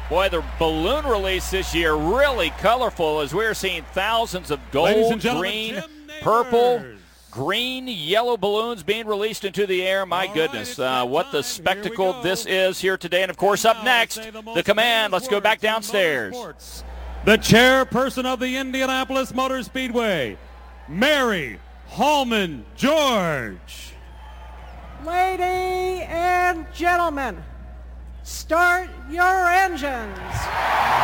Boy, the balloon release this year really colorful as we're seeing thousands of gold, green, purple, green, yellow balloons being released into the air. My goodness, what the spectacle this is here today. And, of course, up next, the command. Let's go back downstairs. The chairperson of the Indianapolis Motor Speedway, Mary Hallman George. Ladies and gentlemen, start your engines.